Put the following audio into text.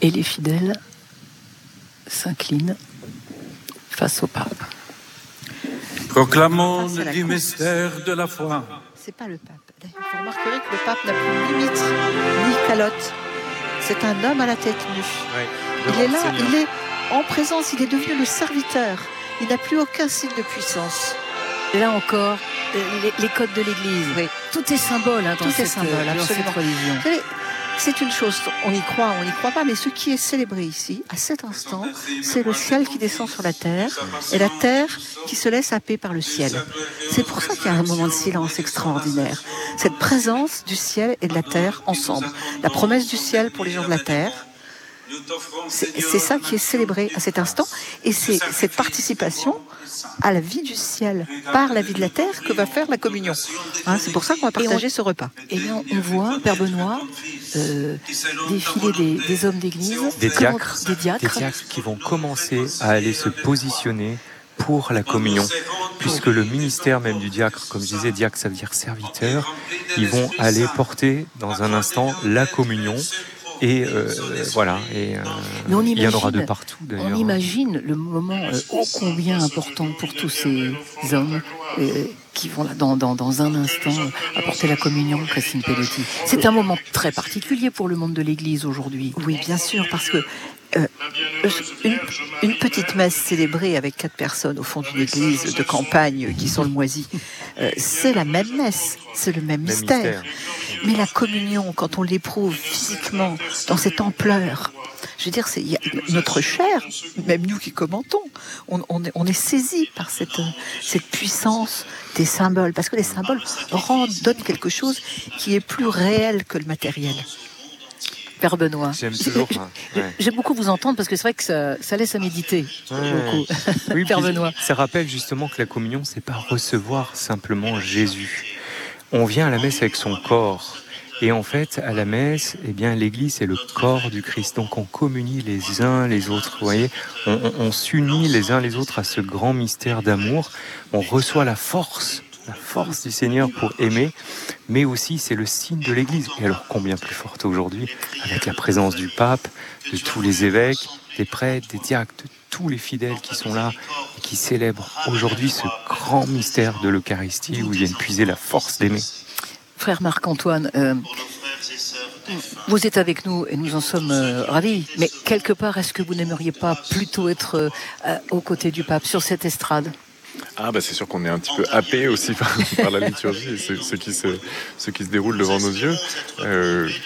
Et les fidèles s'inclinent face au pape. Proclamons le mystère de la foi. C'est pas le pape. D'ailleurs, vous remarquerez que le pape n'a plus limite ni calotte. C'est un homme à la tête nue. Oui, il est là, il est en présence, il est devenu le serviteur. Il n'a plus aucun signe de puissance. Et là encore, les codes de l'Église. Oui. Tout est symbole dans Tout est symbole, dans cette absolument. religion. Vous savez, c'est une chose, on y croit, on n'y croit pas, mais ce qui est célébré ici, à cet instant, c'est le ciel qui descend sur la terre et la terre qui se laisse happer par le ciel. C'est pour ça qu'il y a un moment de silence extraordinaire. Cette présence du ciel et de la terre ensemble. La promesse du ciel pour les gens de la terre, c'est ça qui est célébré à cet instant. Et c'est cette participation à la vie du ciel par la vie de la terre que va faire la communion. C'est pour ça qu'on va partager ce repas. Et bien, on voit, Père Benoît, défiler des hommes d'église, des diacres diacres qui vont commencer à aller se positionner pour la communion, puisque le ministère même du diacre, comme je disais, diacre ça veut dire serviteur, ils vont aller porter dans un instant la communion. Et voilà, il y en aura de partout d'ailleurs. On imagine le moment ô combien important pour tous ces hommes qui vont là dans un instant apporter la communion, Christine Pelletti. C'est un moment très particulier pour le monde de l'Église aujourd'hui. Oui, bien sûr, parce que une petite messe célébrée avec 4 personnes au fond d'une église de campagne qui sont le moisi, c'est la même messe, c'est le même mystère. Mais la communion, quand on l'éprouve physiquement dans cette ampleur, je veux dire, notre chair, même nous qui commentons, on est saisi par cette puissance des symboles, parce que les symboles donnent quelque chose qui est plus réel que le matériel. Père Benoît. J'aime beaucoup vous entendre parce que c'est vrai que ça laisse à méditer. Beaucoup. Oui, Père Benoît. Ça rappelle justement que la communion, c'est pas recevoir simplement Jésus. On vient à la messe avec son corps. Et en fait, à la messe, l'Église, c'est le corps du Christ. Donc on communie les uns les autres. Vous voyez, on s'unit les uns les autres à ce grand mystère d'amour. On reçoit la force du Seigneur pour aimer, mais aussi c'est le signe de l'Église. Et alors combien plus forte aujourd'hui, avec la présence du pape, de tous les évêques, des prêtres, des diacres, de tous les fidèles qui sont là et qui célèbrent aujourd'hui ce grand mystère de l'Eucharistie où ils viennent puiser la force d'aimer. Frère Marc-Antoine, vous êtes avec nous et nous en sommes ravis, mais quelque part, est-ce que vous n'aimeriez pas plutôt être aux côtés du pape sur cette estrade ? C'est sûr qu'on est un petit peu happé aussi par la liturgie et ce qui se déroule devant nos yeux.